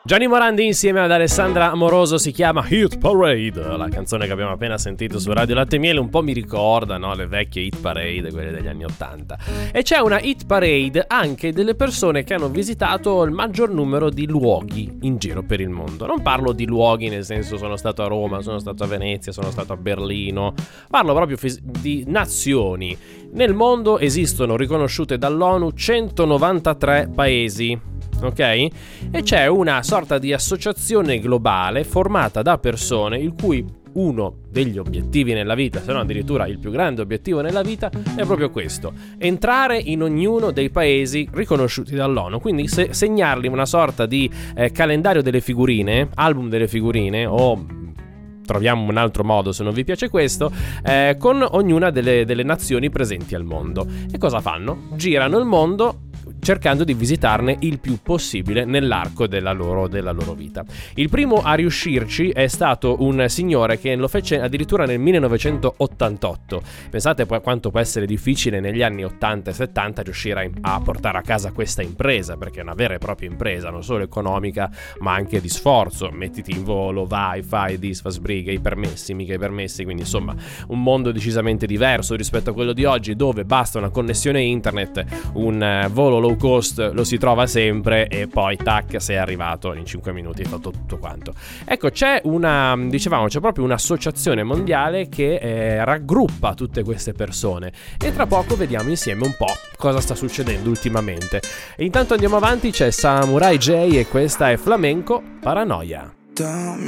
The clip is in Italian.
Gianni Morandi insieme ad Alessandra Amoroso, si chiama Hit Parade, la canzone che abbiamo appena sentito su Radio Latte e Miele. Un po' mi ricorda, no, le vecchie Hit Parade, quelle degli anni '80. E c'è una Hit Parade anche delle persone che hanno visitato il maggior numero di luoghi in giro per il mondo. Non parlo di luoghi nel senso sono stato a Roma, sono stato a Venezia, sono stato a Berlino, parlo proprio di nazioni. Nel mondo esistono, riconosciute dall'ONU, 193 paesi. Ok? E c'è una sorta di associazione globale formata da persone il cui uno degli obiettivi nella vita, se non addirittura il più grande obiettivo nella vita, è proprio questo: entrare in ognuno dei paesi riconosciuti dall'ONU. Quindi segnarli una sorta di calendario delle figurine, album delle figurine, o troviamo un altro modo se non vi piace questo, con ognuna delle nazioni presenti al mondo. E cosa fanno? Girano il mondo cercando di visitarne il più possibile nell'arco della loro vita. Il primo a riuscirci è stato un signore che lo fece addirittura nel 1988. Pensate poi quanto può essere difficile negli anni 80 e 70 riuscire a portare a casa questa impresa, perché è una vera e propria impresa, non solo economica ma anche di sforzo. Mettiti in volo, vai, fai, disfa, sbrighe, i permessi, mica i permessi, quindi insomma un mondo decisamente diverso rispetto a quello di oggi, dove basta una connessione internet, un volo low cost lo si trova sempre e poi tac, sei arrivato in 5 minuti, hai fatto tutto quanto. Ecco, c'è proprio un'associazione mondiale che raggruppa tutte queste persone, e tra poco vediamo insieme un po' cosa sta succedendo ultimamente. E intanto andiamo avanti, c'è Samurai J e questa è Flamenco Paranoia.